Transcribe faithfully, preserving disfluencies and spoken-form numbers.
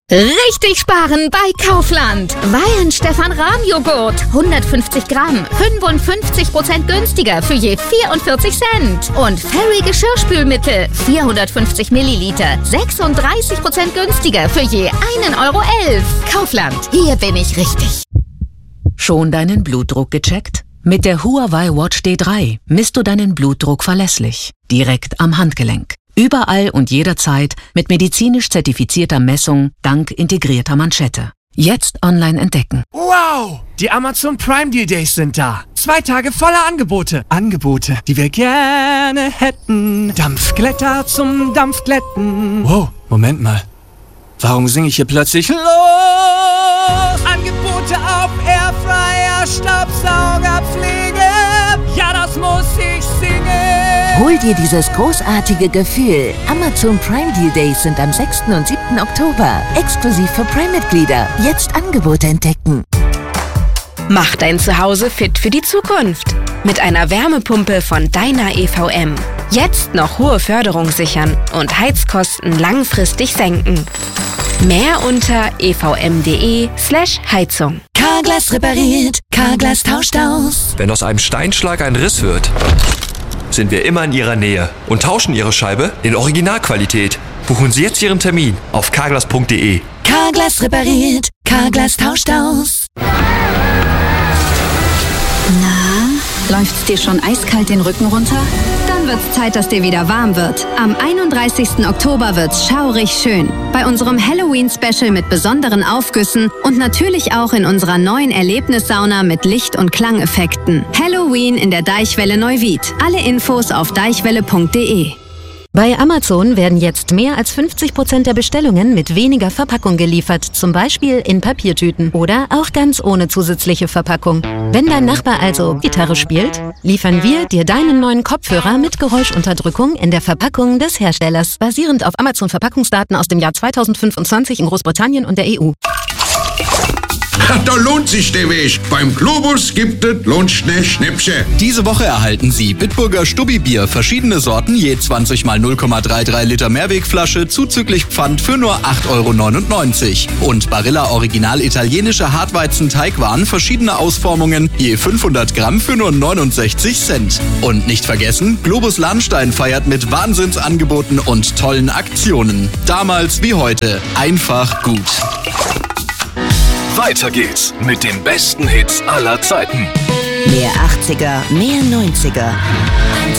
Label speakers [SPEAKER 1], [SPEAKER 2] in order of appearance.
[SPEAKER 1] Richtig sparen bei Kaufland. Weihenstephan-Rahm-Joghurt. hundertfünfzig Gramm. fünfundfünfzig Prozent günstiger für je vierundvierzig Cent. Und Fairy Geschirrspülmittel. vierhundertfünfzig Milliliter. sechsunddreißig Prozent günstiger für je einen Euro elf. Kaufland. Hier bin ich richtig.
[SPEAKER 2] Schon deinen Blutdruck gecheckt? Mit der Huawei Watch D drei misst du deinen Blutdruck verlässlich. Direkt am Handgelenk. Überall und jederzeit mit medizinisch zertifizierter Messung dank integrierter Manschette. Jetzt online entdecken.
[SPEAKER 3] Wow! Die Amazon Prime Deal Days sind da. Zwei Tage voller Angebote. Angebote, die wir gerne hätten. Dampfglätter zum Dampfglätten. Wow, Moment mal. Warum singe ich hier plötzlich los? Angebote auf Airfryer, Staubsaugerpflege. Ja, das muss ich singen.
[SPEAKER 4] Hol dir dieses großartige Gefühl. Amazon Prime Deal Days sind am sechsten und siebten Oktober. Exklusiv für Prime-Mitglieder. Jetzt Angebote entdecken.
[SPEAKER 5] Mach dein Zuhause fit für die Zukunft. Mit einer Wärmepumpe von Dyna E V M. Jetzt noch hohe Förderung sichern und Heizkosten langfristig senken. Mehr unter evm.de slash Heizung.
[SPEAKER 4] Carglass repariert, Carglass tauscht aus.
[SPEAKER 6] Wenn aus einem Steinschlag ein Riss wird, sind wir immer in Ihrer Nähe und tauschen Ihre Scheibe in Originalqualität. Buchen Sie jetzt Ihren Termin auf carglass punkt de.
[SPEAKER 4] Carglass repariert, Carglass tauscht aus.
[SPEAKER 7] Na, läuft's dir schon eiskalt den Rücken runter? Dann wird's Zeit, dass dir wieder warm wird. Am einunddreißigsten Oktober wird's schaurig schön. Bei unserem Halloween-Special mit besonderen Aufgüssen und natürlich auch in unserer neuen Erlebnissauna mit Licht- und Klangeffekten. Halloween in der Deichwelle Neuwied. Alle Infos auf deichwelle punkt de.
[SPEAKER 2] Bei Amazon werden jetzt mehr als fünfzig Prozent der Bestellungen mit weniger Verpackung geliefert, zum Beispiel in Papiertüten oder auch ganz ohne zusätzliche Verpackung. Wenn dein Nachbar also Gitarre spielt, liefern wir dir deinen neuen Kopfhörer mit Geräuschunterdrückung in der Verpackung des Herstellers, basierend auf Amazon-Verpackungsdaten aus dem Jahr zweitausendfünfundzwanzig in Großbritannien und der E U.
[SPEAKER 8] Da lohnt sich der Weg. Beim Globus gibt es Lohnschnell Schnäppchen.
[SPEAKER 9] Diese Woche erhalten Sie Bitburger Stubbi-Bier, verschiedene Sorten, je zwanzig mal null Komma dreiunddreißig Liter Mehrwegflasche, zuzüglich Pfand für nur acht Euro neunundneunzig. Und Barilla Original italienische Hartweizen-Teigwaren, verschiedene Ausformungen, je fünfhundert Gramm für nur neunundsechzig Cent. Und nicht vergessen, Globus Lahnstein feiert mit Wahnsinnsangeboten und tollen Aktionen. Damals wie heute. Einfach gut.
[SPEAKER 10] Weiter geht's mit den besten Hits aller Zeiten.
[SPEAKER 4] Mehr achtziger, mehr neunziger.